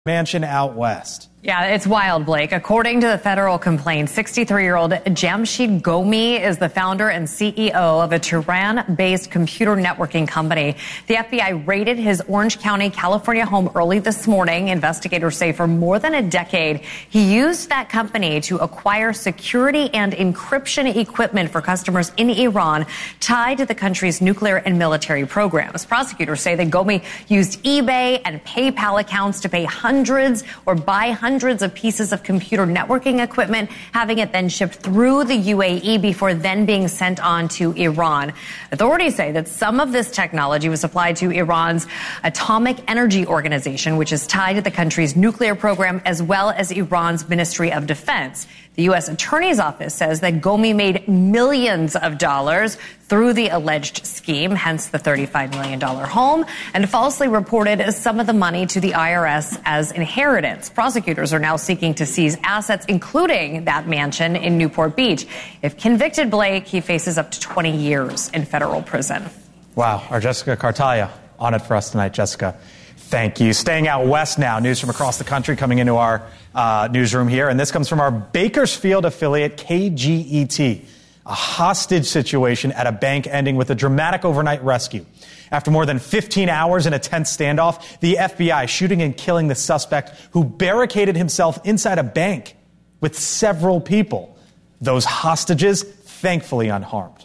mansion out west. Yeah, it's wild, Blake. According to the federal complaint, 63-year-old Jamshid Gomi is the founder and CEO of a Tehran-based computer networking company. The FBI raided his Orange County, California home early this morning. Investigators say for more than a decade, he used that company to acquire security and encryption equipment for customers in Iran tied to the country's nuclear and military programs. Prosecutors say that Gomi used eBay and PayPal accounts to pay hundreds or buy hundreds of pieces of computer networking equipment, having it then shipped through the UAE before then being sent on to Iran. Authorities say that some of this technology was supplied to Iran's Atomic Energy Organization, which is tied to the country's nuclear program, as well as Iran's Ministry of Defense. The U.S. Attorney's Office says that Gomi made millions of dollars through the alleged scheme, hence the $35 million home, and falsely reported some of the money to the IRS as inheritance. Prosecutors are now seeking to seize assets, including that mansion in Newport Beach. If convicted, Blake, he faces up to 20 years in federal prison. Wow. Our Jessica Cartaya on it for us tonight. Jessica, thank you. Staying out west now, news from across the country coming into our newsroom here. And this comes from our Bakersfield affiliate, KGET. A hostage situation at a bank ending with a dramatic overnight rescue. After more than 15 hours in a tense standoff, the FBI shooting and killing the suspect who barricaded himself inside a bank with several people. Those hostages, thankfully unharmed.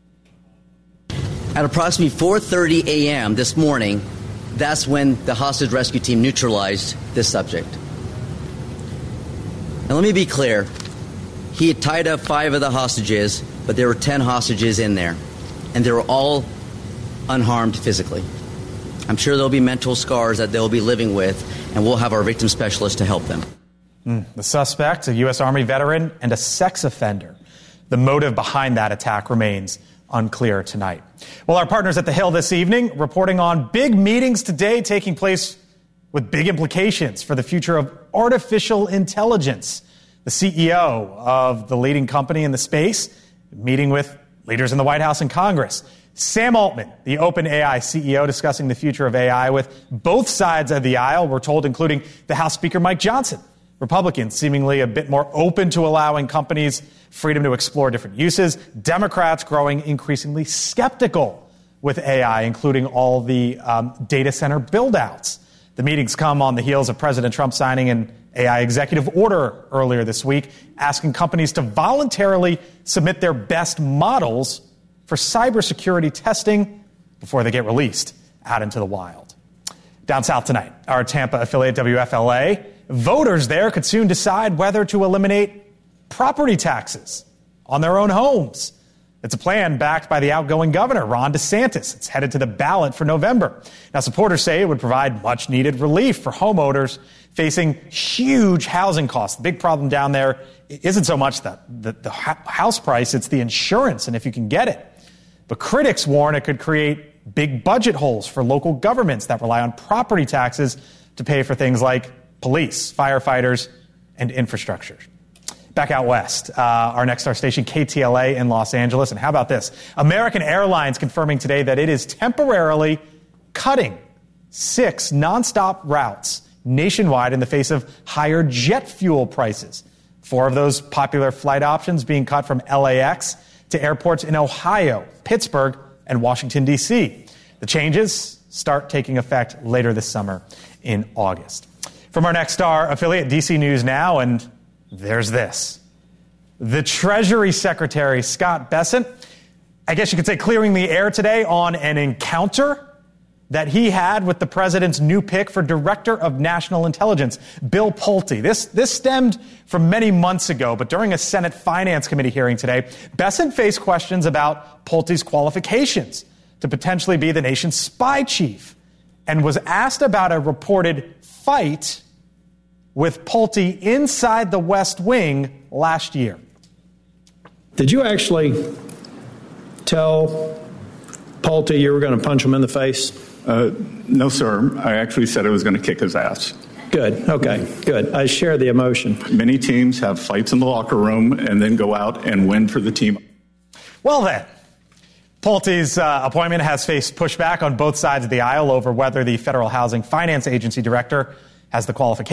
At approximately 4:30 a.m. this morning, that's when the hostage rescue team neutralized this subject. Now let me be clear. He had tied up 5 of the hostages, but there were 10 hostages in there, and they were all unharmed physically. I'm sure there'll be mental scars that they'll be living with, and we'll have our victim specialist to help them. The suspect, a U.S. Army veteran and a sex offender. The motive behind that attack remains unclear tonight. Well, our partners at The Hill this evening reporting on big meetings today taking place with big implications for the future of artificial intelligence. The CEO of the leading company in the space, meeting with leaders in the White House and Congress. Sam Altman, the OpenAI CEO, discussing the future of AI with both sides of the aisle, we're told, including the House Speaker Mike Johnson. Republicans seemingly a bit more open to allowing companies freedom to explore different uses. Democrats growing increasingly skeptical with AI, including all the data center build-outs. The meetings come on the heels of President Trump signing an AI executive order earlier this week, asking companies to voluntarily submit their best models for cybersecurity testing before they get released out into the wild. Down south tonight, our Tampa affiliate WFLA, voters there could soon decide whether to eliminate property taxes on their own homes. It's a plan backed by the outgoing governor, Ron DeSantis. It's headed to the ballot for November. Now, supporters say it would provide much-needed relief for homeowners facing huge housing costs. The big problem down there isn't so much the house price, it's the insurance and if you can get it. But critics warn it could create big budget holes for local governments that rely on property taxes to pay for things like police, firefighters, and infrastructure. Back out west, our next star station, KTLA in Los Angeles. And how about this? American Airlines confirming today that it is temporarily cutting 6 nonstop routes nationwide in the face of higher jet fuel prices. 4 of those popular flight options being cut from LAX to airports in Ohio, Pittsburgh, and Washington, D.C. The changes start taking effect later this summer in August. From our next star affiliate, DC News Now, and there's this. The Treasury Secretary, Scott Bessent, I guess you could say clearing the air today on an encounter that he had with the president's new pick for Director of National Intelligence, Bill Pulte. This stemmed from many months ago, but during a Senate Finance Committee hearing today, Bessent faced questions about Pulte's qualifications to potentially be the nation's spy chief and was asked about a reported fight with Pulte inside the West Wing last year. Did you actually tell Pulte you were going to punch him in the face? No, sir. I actually said I was going to kick his ass. Good. Okay. Good. I share the emotion. Many teams have fights in the locker room and then go out and win for the team. Well then, Pulte's appointment has faced pushback on both sides of the aisle over whether the Federal Housing Finance Agency director has the qualifications